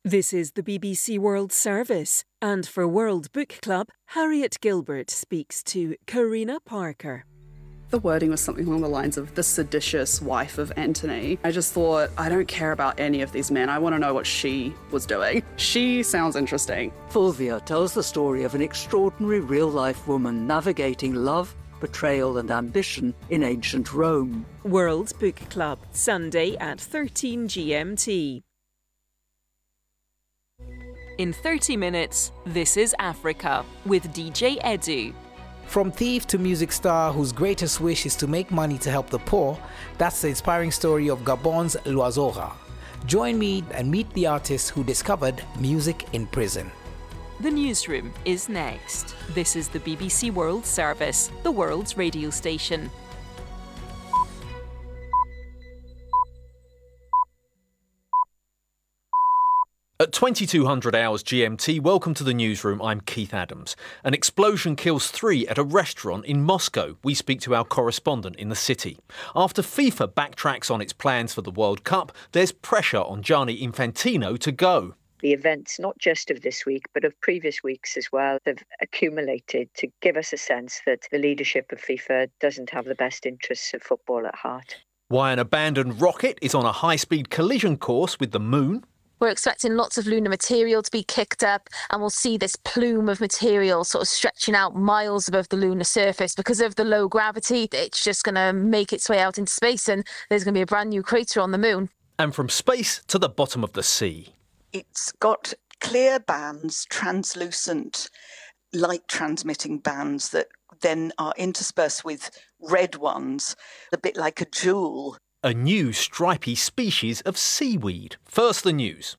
This is the BBC World Service, and for World Book Club, Harriet Gilbert speaks to Karina Parker. The wording was something along the lines of the seditious wife of Antony. I just thought, I don't care about any of these men. I want to know what she was doing. She sounds interesting. Fulvia tells the story of an extraordinary real-life woman navigating love, betrayal and ambition in ancient Rome. World Book Club, Sunday at 13 GMT. In 30 minutes, this is Africa with DJ Edu. From thief to music star whose greatest wish is to make money to help the poor, that's the inspiring story of Gabon's Loazora. Join me and meet the artist who discovered music in prison. The newsroom is next. This is the BBC World Service, the world's radio station. At 2200 hours GMT, welcome to the newsroom. I'm Keith Adams. An explosion kills 3 at a restaurant in Moscow. We speak to our correspondent in the city. After FIFA backtracks on its plans for the World Cup, there's pressure on Gianni Infantino to go. The events, not just of this week, but of previous weeks as well, have accumulated to give us a sense that the leadership of FIFA doesn't have the best interests of football at heart. Why an abandoned rocket is on a high-speed collision course with the moon. We're expecting lots of lunar material to be kicked up, and we'll see this plume of material sort of stretching out miles above the lunar surface. Because of the low gravity, it's just going to make its way out into space, and there's going to be a brand new crater on the moon. And from space to the bottom of the sea. It's got clear bands, translucent, light-transmitting bands that then are interspersed with red ones, a bit like a jewel. A new stripy species of seaweed. First, the news.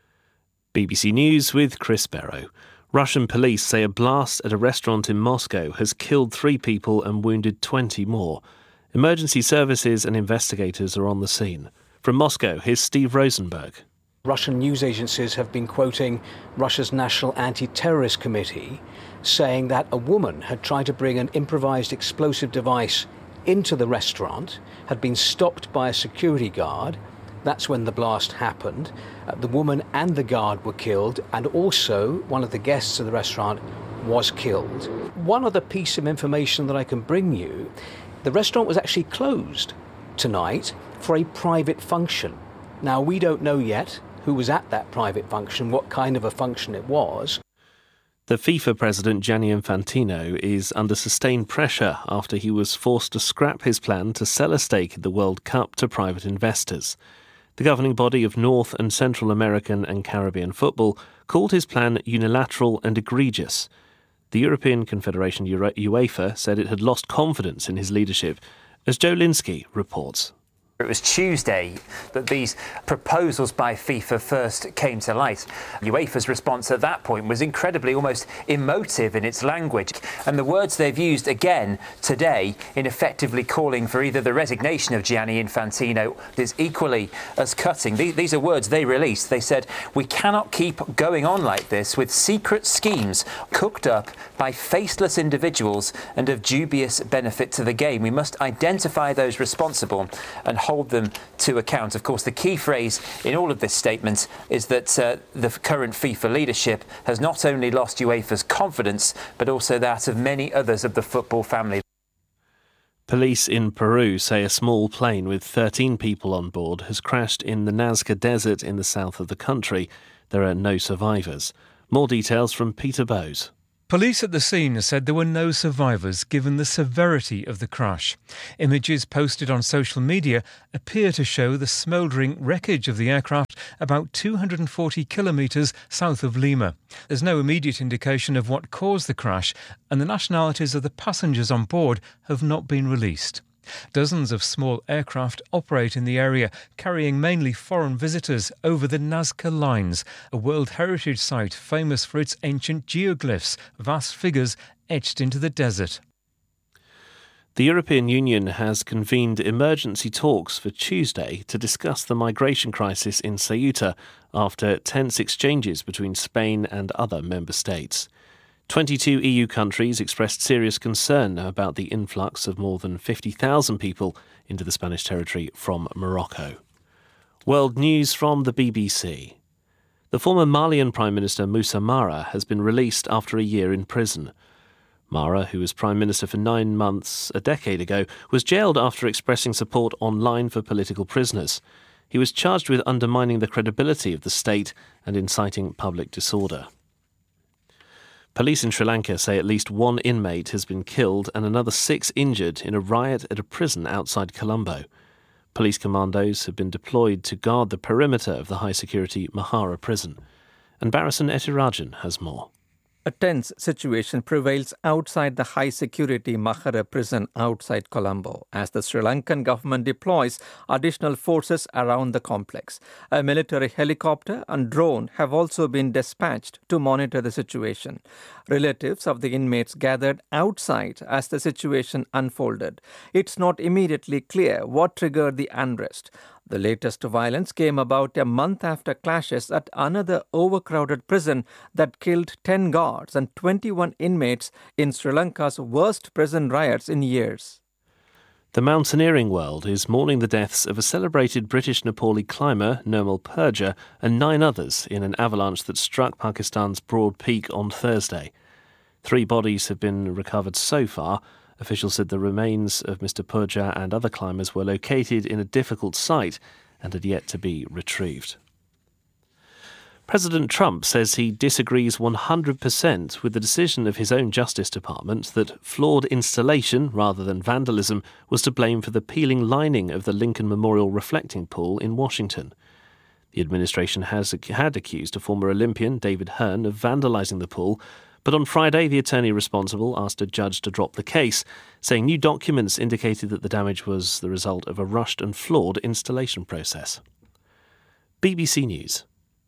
BBC News with Chris Barrow. Russian police say a blast at a restaurant in Moscow has killed 3 people and wounded 20 more. Emergency services and investigators are on the scene. From Moscow, here's Steve Rosenberg. Russian news agencies have been quoting Russia's National Anti-Terrorist Committee, saying that a woman had tried to bring an improvised explosive device into the restaurant, had been stopped by a security guard. That's when the blast happened. The woman and the guard were killed, and also one of the guests of the restaurant was killed. One other piece of information that I can bring you, the restaurant was actually closed tonight for a private function. Now, we don't know yet who was at that private function, what kind of a function it was. The FIFA president Gianni Infantino is under sustained pressure after he was forced to scrap his plan to sell a stake in the World Cup to private investors. The governing body of North and Central American and Caribbean football called his plan unilateral and egregious. The European Confederation UEFA said it had lost confidence in his leadership, as Joe Linsky reports. It was Tuesday that these proposals by FIFA first came to light. UEFA's response at that point was incredibly, almost emotive in its language. And the words they've used again today in effectively calling for either the resignation of Gianni Infantino is equally as cutting. These are words they released. They said, "We cannot keep going on like this with secret schemes cooked up by faceless individuals and of dubious benefit to the game. We must identify those responsible and hold them to account." Of course, the key phrase in all of this statement is that the current FIFA leadership has not only lost UEFA's confidence, but also that of many others of the football family. Police in Peru say a small plane with 13 people on board has crashed in the Nazca Desert in the south of the country. There are no survivors. More details from Peter Bowes. Police at the scene said there were no survivors given the severity of the crash. Images posted on social media appear to show the smouldering wreckage of the aircraft about 240 kilometres south of Lima. There's no immediate indication of what caused the crash, and the nationalities of the passengers on board have not been released. Dozens of small aircraft operate in the area, carrying mainly foreign visitors over the Nazca Lines, a World Heritage Site famous for its ancient geoglyphs, vast figures etched into the desert. The European Union has convened emergency talks for Tuesday to discuss the migration crisis in Ceuta after tense exchanges between Spain and other member states. 22 EU countries expressed serious concern about the influx of more than 50,000 people into the Spanish territory from Morocco. World news from the BBC. The former Malian Prime Minister Moussa Mara has been released after a year in prison. Mara, who was Prime Minister for 9 months a decade ago, was jailed after expressing support online for political prisoners. He was charged with undermining the credibility of the state and inciting public disorder. Police in Sri Lanka say at least 1 inmate has been killed and another 6 injured in a riot at a prison outside Colombo. Police commandos have been deployed to guard the perimeter of the high-security Mahara prison. And Barasan Etirajan has more. A tense situation prevails outside the high-security Mahara prison outside Colombo as the Sri Lankan government deploys additional forces around the complex. A military helicopter and drone have also been dispatched to monitor the situation. Relatives of the inmates gathered outside as the situation unfolded. It's not immediately clear what triggered the unrest. The latest violence came about a month after clashes at another overcrowded prison that killed 10 guards and 21 inmates in Sri Lanka's worst prison riots in years. The mountaineering world is mourning the deaths of a celebrated British Nepali climber, Nirmal Purja, and 9 others in an avalanche that struck Pakistan's Broad Peak on Thursday. 3 bodies have been recovered so far. Officials said the remains of Mr. Purja and other climbers were located in a difficult site and had yet to be retrieved. President Trump says he disagrees 100% with the decision of his own Justice Department that flawed installation rather than vandalism was to blame for the peeling lining of the Lincoln Memorial reflecting pool in Washington. The administration had accused a former Olympian, David Hearn, of vandalizing the pool, but on Friday, the attorney responsible asked a judge to drop the case, saying new documents indicated that the damage was the result of a rushed and flawed installation process. BBC News.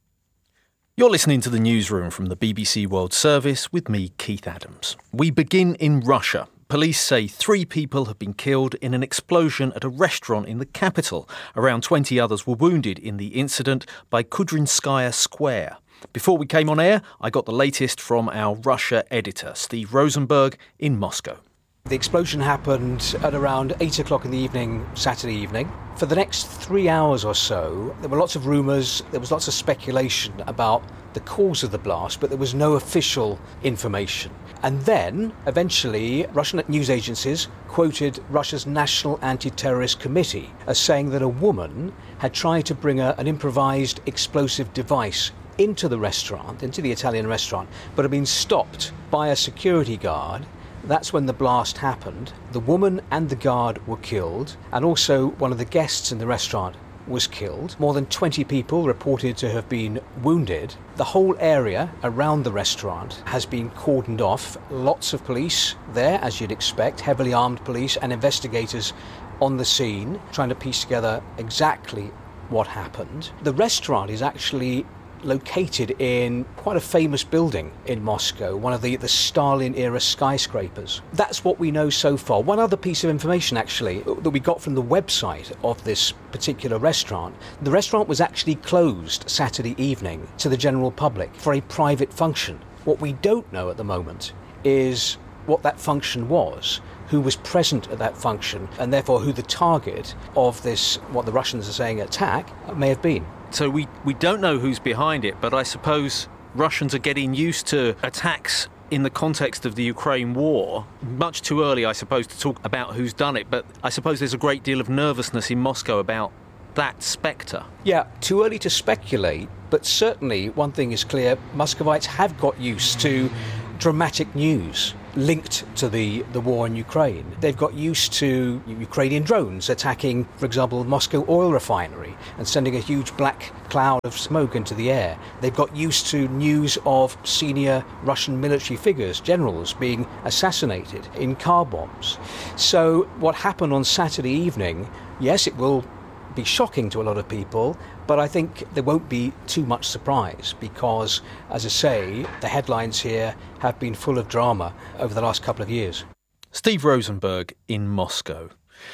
You're listening to the newsroom from the BBC World Service with me, Keith Adams. We begin in Russia. Police say 3 people have been killed in an explosion at a restaurant in the capital. Around 20 others were wounded in the incident by Kudrinskaya Square. Before we came on air, I got the latest from our Russia editor, Steve Rosenberg, in Moscow. The explosion happened at around 8 o'clock in the evening, Saturday evening. For the next 3 hours or so, there were lots of rumours, there was lots of speculation about the cause of the blast, but there was no official information. And then, eventually, Russian news agencies quoted Russia's National Anti-Terrorist Committee as saying that a woman had tried to bring an improvised explosive device into the restaurant, into the Italian restaurant, but had been stopped by a security guard. That's when the blast happened. The woman and the guard were killed, and also one of the guests in the restaurant was killed. More than 20 people reported to have been wounded. The whole area around the restaurant has been cordoned off. Lots of police there, as you'd expect, heavily armed police and investigators on the scene, trying to piece together exactly what happened. The restaurant is actually located in quite a famous building in Moscow, one of the Stalin-era skyscrapers. That's what we know so far. One other piece of information, actually, that we got from the website of this particular restaurant. The restaurant was actually closed Saturday evening to the general public for a private function. What we don't know at the moment is what that function was, who was present at that function, and therefore who the target of this, what the Russians are saying, attack may have been. So we don't know who's behind it, but I suppose Russians are getting used to attacks in the context of the Ukraine war. Much too early, I suppose, to talk about who's done it, but I suppose there's a great deal of nervousness in Moscow about that spectre. Yeah, too early to speculate, but certainly one thing is clear, Muscovites have got used to dramatic news linked to the war in Ukraine. They've got used to Ukrainian drones attacking, for example, the Moscow oil refinery and sending a huge black cloud of smoke into the air. They've got used to news of senior Russian military figures, generals, being assassinated in car bombs. So what happened on Saturday evening, yes, it will be shocking to a lot of people, but I think there won't be too much surprise because, as I say, the headlines here have been full of drama over the last couple of years. Steve Rosenberg in Moscow.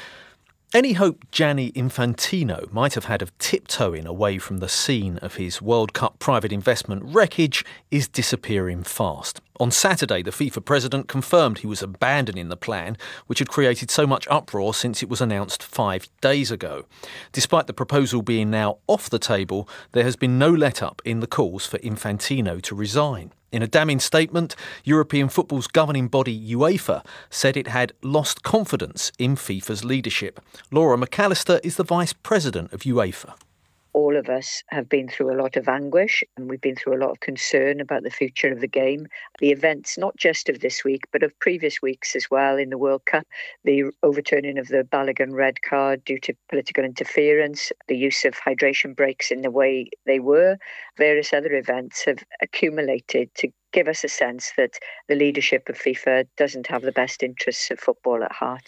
Any hope Gianni Infantino might have had of tiptoeing away from the scene of his World Cup private investment wreckage is disappearing fast. On Saturday, the FIFA president confirmed he was abandoning the plan, which had created so much uproar since it was announced 5 days ago. Despite the proposal being now off the table, there has been no let-up in the calls for Infantino to resign. In a damning statement, European football's governing body UEFA said it had lost confidence in FIFA's leadership. Laura McAllister is the vice president of UEFA. All of us have been through a lot of anguish and we've been through a lot of concern about the future of the game. The events, not just of this week, but of previous weeks as well in the World Cup, the overturning of the Balogun red card due to political interference, the use of hydration breaks in the way they were, various other events have accumulated to give us a sense that the leadership of FIFA doesn't have the best interests of football at heart.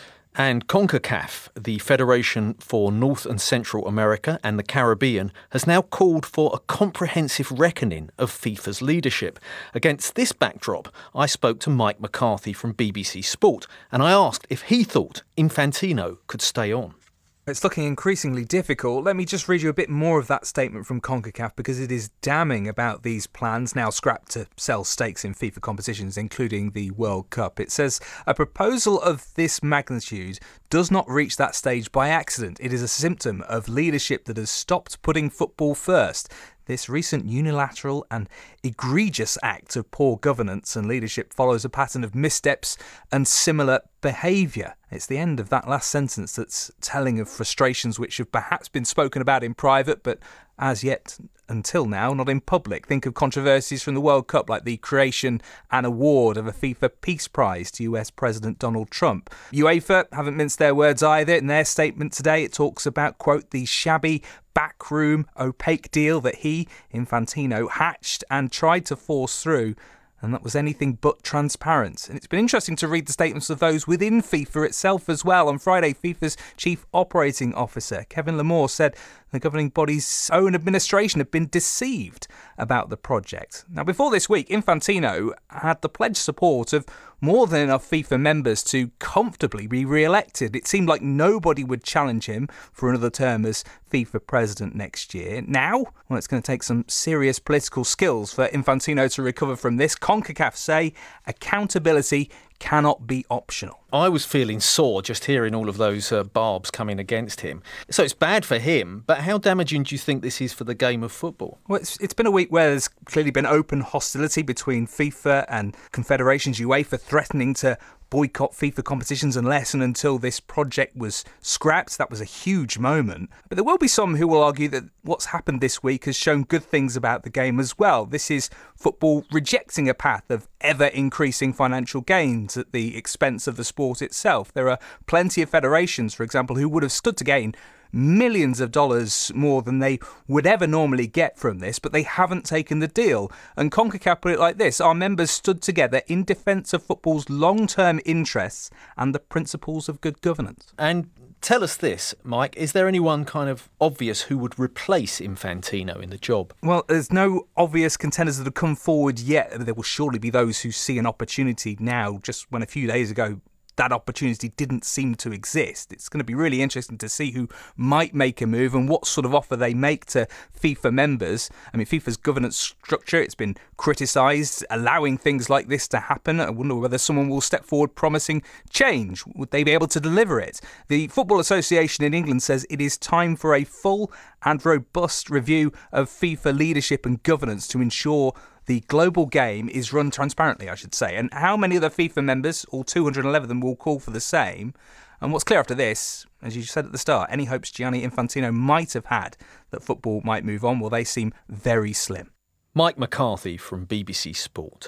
And CONCACAF, the Federation for North and Central America and the Caribbean, has now called for a comprehensive reckoning of FIFA's leadership. Against this backdrop, I spoke to Mike McCarthy from BBC Sport and I asked if he thought Infantino could stay on. It's looking increasingly difficult. Let me just read you a bit more of that statement from CONCACAF because it is damning about these plans now scrapped to sell stakes in FIFA competitions, including the World Cup. It says, a proposal of this magnitude does not reach that stage by accident. It is a symptom of leadership that has stopped putting football first. This recent unilateral and egregious act of poor governance and leadership follows a pattern of missteps and similar behaviour. It's the end of that last sentence that's telling of frustrations which have perhaps been spoken about in private, but as yet, until now, not in public. Think of controversies from the World Cup like the creation and award of a FIFA Peace Prize to US President Donald Trump. UEFA haven't minced their words either. In their statement today, it talks about, quote, the shabby backroom opaque deal that he, Infantino, hatched and tried to force through, and that was anything but transparent. And it's been interesting to read the statements of those within FIFA itself as well. On Friday, FIFA's chief operating officer, Kevin Lamore, said the governing body's own administration had been deceived about the project. Now, before this week, Infantino had the pledged support of more than enough FIFA members to comfortably be re-elected. It seemed like nobody would challenge him for another term as FIFA president next year. Now, well, it's going to take some serious political skills for Infantino to recover from this. CONCACAF say accountability cannot be optional. I was feeling sore just hearing all of those barbs coming against him. So it's bad for him, but how damaging do you think this is for the game of football? Well, it's been a week where there's clearly been open hostility between FIFA and confederations, UEFA threatening to boycott FIFA competitions unless and until this project was scrapped. That was a huge moment. But there will be some who will argue that what's happened this week has shown good things about the game as well. This is football rejecting a path of ever-increasing financial gains at the expense of the sport itself. There are plenty of federations, for example, who would have stood to gain millions of dollars more than they would ever normally get from this, but they haven't taken the deal. And CONCACAF put it like this: our members stood together in defence of football's long-term interests and the principles of good governance. And tell us this, Mike, is there anyone kind of obvious who would replace Infantino in the job? Well, there's no obvious contenders that have come forward yet. There will surely be those who see an opportunity now, just when a few days ago that opportunity didn't seem to exist. It's going to be really interesting to see who might make a move and what sort of offer they make to FIFA members. I mean, FIFA's governance structure, it's been criticised, allowing things like this to happen. I wonder whether someone will step forward promising change. Would they be able to deliver it? The Football Association in England says it is time for a full and robust review of FIFA leadership and governance to ensure the global game is run transparently, I should say. And how many other FIFA members, all 211 of them, will call for the same? And what's clear after this, as you said at the start, any hopes Gianni Infantino might have had that football might move on, well, they seem very slim. Mike McCarthy from BBC Sport.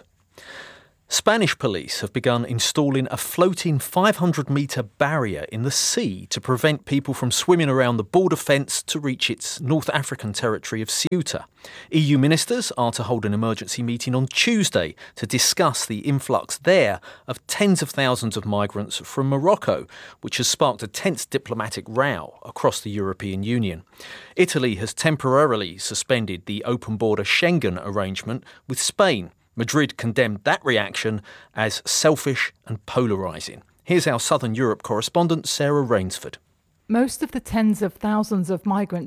Spanish police have begun installing a floating 500-metre barrier in the sea to prevent people from swimming around the border fence to reach its North African territory of Ceuta. EU ministers are to hold an emergency meeting on Tuesday to discuss the influx there of tens of thousands of migrants from Morocco, which has sparked a tense diplomatic row across the European Union. Italy has temporarily suspended the open border Schengen arrangement with Spain. Madrid condemned that reaction as selfish and polarising. Here's our Southern Europe correspondent, Sarah Rainsford. Most of the tens of thousands of migrants